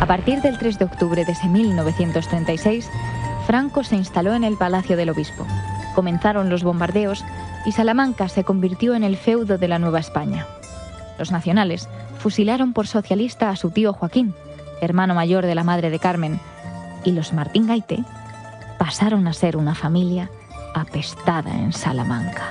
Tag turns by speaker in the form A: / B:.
A: A partir del 3 de octubre de ese 1936, Franco se instaló en el Palacio del Obispo. Comenzaron los bombardeos y Salamanca se convirtió en el feudo de la Nueva España. Los nacionales fusilaron por socialista a su tío Joaquín, hermano mayor de la madre de Carmen, y los Martín Gaite pasaron a ser una familia apestada en Salamanca.